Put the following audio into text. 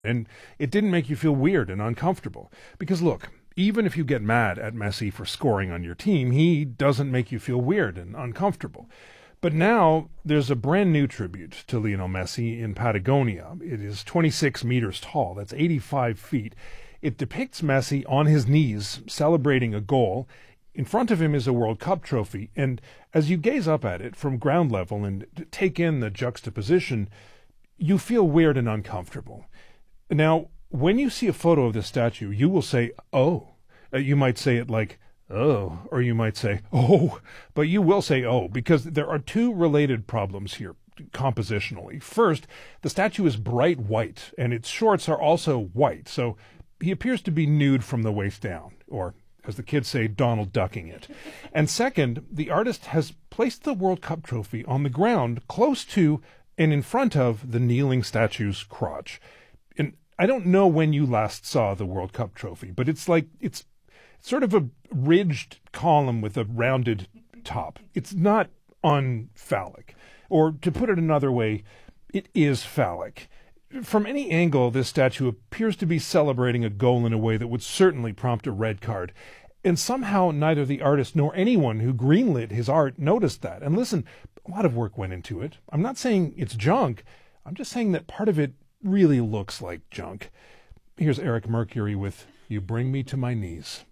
And it didn't make you feel weird and uncomfortable. Because look, even if you get mad at Messi for scoring on your team, he doesn't make you feel weird and uncomfortable. But now there's a brand new tribute to Lionel Messi in Patagonia. It is 26 meters tall. That's 85 feet. It depicts Messi on his knees celebrating a goal. In front of him is a World Cup trophy. And as you gaze up at it from ground level and take in the juxtaposition, you feel weird and uncomfortable. Now, when you see a photo of this statue, you will say, oh. You might say it like, oh, or you might say, oh, but you will say, oh, because there are two related problems here compositionally. First, the statue is bright white, and its shorts are also white, so he appears to be nude from the waist down, or, as the kids say, Donald ducking it. And second, the artist has placed the World Cup trophy on the ground close to and in front of the kneeling statue's crotch. And I don't know when you last saw the World Cup trophy, but it's sort of a ridged column with a rounded top. It's not unphallic. Or to put it another way, it is phallic. From any angle, this statue appears to be celebrating a goal in a way that would certainly prompt a red card. And somehow neither the artist nor anyone who greenlit his art noticed that. And listen, a lot of work went into it. I'm not saying it's junk. I'm just saying that part of it really looks like junk. Here's Eric Mercury with You Bring Me to My Knees.